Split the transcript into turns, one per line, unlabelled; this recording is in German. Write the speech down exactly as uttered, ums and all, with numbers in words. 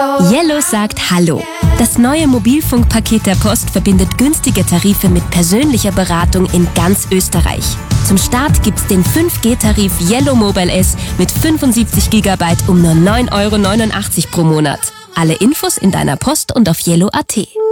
Yellow sagt Hallo. Das neue Mobilfunkpaket der Post verbindet günstige Tarife mit persönlicher Beratung in ganz Österreich. Zum Start gibt's den fünf G Tarif Yellow Mobile S mit fünfundsiebzig Gigabyte um nur neun Euro neunundachtzig pro Monat. Alle Infos in deiner Post und auf yellow punkt at.